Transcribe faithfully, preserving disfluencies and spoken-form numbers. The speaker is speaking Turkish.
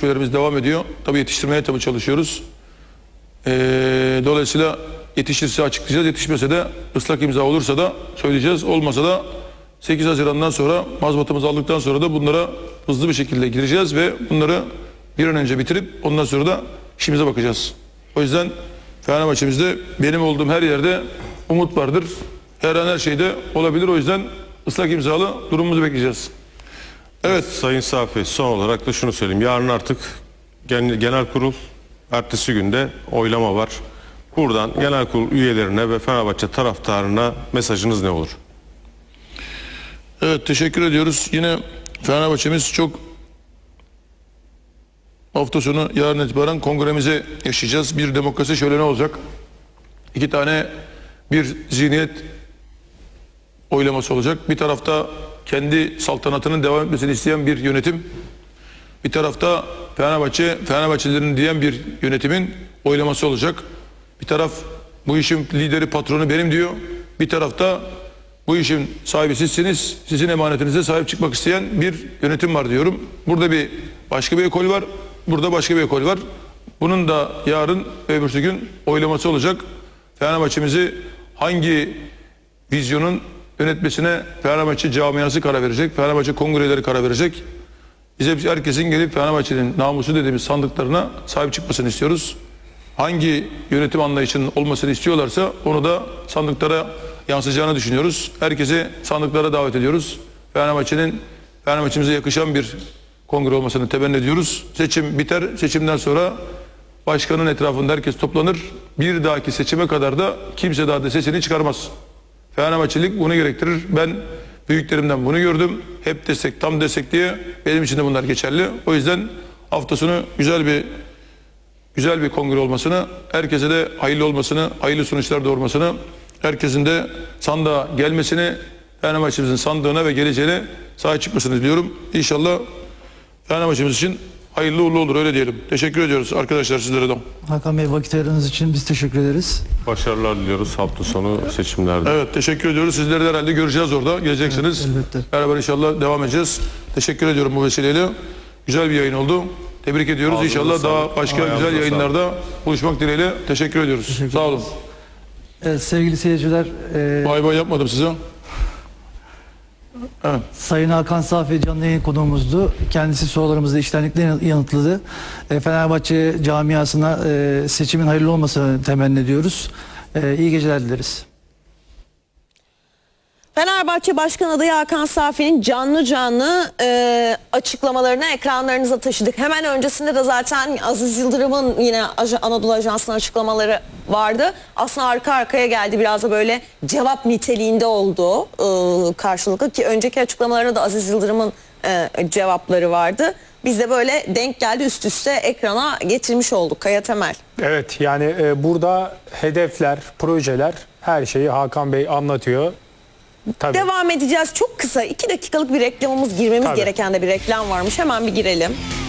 görüşmelerimiz devam ediyor. Tabii yetiştirmeye tabii çalışıyoruz. Ee, dolayısıyla yetişirse açıklayacağız. Yetişmese de ıslak imza olursa da söyleyeceğiz. Olmasa da sekiz Haziran'dan sonra mazbatımızı aldıktan sonra da bunlara hızlı bir şekilde gireceğiz ve bunları bir an önce bitirip ondan sonra da işimize bakacağız. O yüzden Fenerbahçe'mizde benim olduğum her yerde umut vardır. Her an her şeyde olabilir. O yüzden ıslak imzalı durumumuzu bekleyeceğiz. Evet. Sayın Safi, son olarak da şunu söyleyeyim. Yarın artık genel kurul, ertesi günde oylama var. Buradan genel kurul üyelerine ve Fenerbahçe taraftarına mesajınız ne olur? Evet, teşekkür ediyoruz. Yine Fenerbahçe'miz çok hafta sonu yarın itibaren kongremizi yaşayacağız. Bir demokrasi şöleni olacak. İki tane bir zihniyet oylaması olacak. Bir tarafta kendi saltanatının devam etmesini isteyen bir yönetim. Bir tarafta Fenerbahçe, Fenerbahçelilerin diyen bir yönetimin oylaması olacak. Bir taraf bu işin lideri, patronu benim diyor. Bir tarafta bu işin sahibi sizsiniz, sizin emanetinize sahip çıkmak isteyen bir yönetim var diyorum. Burada bir başka bir ekol var, burada başka bir ekol var. Bunun da yarın ve öbürsü gün oylaması olacak. Fenerbahçe'mizi hangi vizyonun yönetmesine Fenerbahçe camiası karar verecek, Fenerbahçe kongreleri karar verecek. Bize herkesin gelip Fenerbahçe'nin namusu dediğimiz sandıklarına sahip çıkmasını istiyoruz. Hangi yönetim anlayışının olmasını istiyorlarsa onu da sandıklara yansıyacağını düşünüyoruz. Herkesi sandıklara davet ediyoruz. Fenerbahçe'nin Fenerbahçe'mize yakışan bir kongre olmasını temenni ediyoruz. Seçim biter. Seçimden sonra başkanın etrafında herkes toplanır. Bir dahaki seçime kadar da kimse daha da sesini çıkarmaz. Fenerbahçelik bunu gerektirir. Ben büyüklerimden bunu gördüm. Hep destek, tam destek diye benim için de bunlar geçerli. O yüzden hafta sonu güzel bir güzel bir kongre olmasını, herkese de hayırlı olmasını, hayırlı sonuçlar doğurmasını, herkesin de sandığa gelmesini, Fenerbahçe'mizin sandığına ve geleceğine sahip çıkmasını diliyorum. İnşallah Fenerbahçe'miz için hayırlı uğurlu olur, öyle diyelim. Teşekkür ediyoruz arkadaşlar sizlere de. Hakan Bey, vakit ayırdığınız için biz teşekkür ederiz. Başarılar diliyoruz hafta sonu seçimlerde. Evet, teşekkür ediyoruz. Sizleri de herhalde göreceğiz orada. Geleceksiniz. Evet, elbette. Beraber inşallah devam edeceğiz. Teşekkür ediyorum bu vesileyle. Güzel bir yayın oldu. Tebrik ediyoruz. Ağzınıza İnşallah sağlık. daha başka Ayağınıza güzel yayınlarda sağlık. buluşmak dileğiyle. Teşekkür ediyoruz. Teşekkür Sağ olun. Evet, sevgili seyirciler, e, Bay bay yapmadım size. Evet. Sayın Hakan Safi canlı yayın konuğumuzdu. Kendisi sorularımızı içtenlikle yanıtladı. E, Fenerbahçe camiasına e, seçimin hayırlı olmasını temenni ediyoruz. E, iyi geceler dileriz. Fenerbahçe Başkan adayı Hakan Safi'nin canlı canlı e, açıklamalarını ekranlarınıza taşıdık. Hemen öncesinde de zaten Aziz Yıldırım'ın yine Anadolu Ajansı'nın açıklamaları vardı. Aslında arka arkaya geldi, biraz da böyle cevap niteliğinde oldu e, karşılıklı, ki önceki açıklamalarında da Aziz Yıldırım'ın e, cevapları vardı. Biz de böyle denk geldi, üst üste ekrana getirmiş olduk. Kaya Temel. Evet, yani e, burada hedefler, projeler, her şeyi Hakan Bey anlatıyor. Tabii. Devam edeceğiz. Çok kısa iki dakikalık bir reklamımız, girmemiz Tabii. gereken de bir reklam varmış. Hemen bir girelim.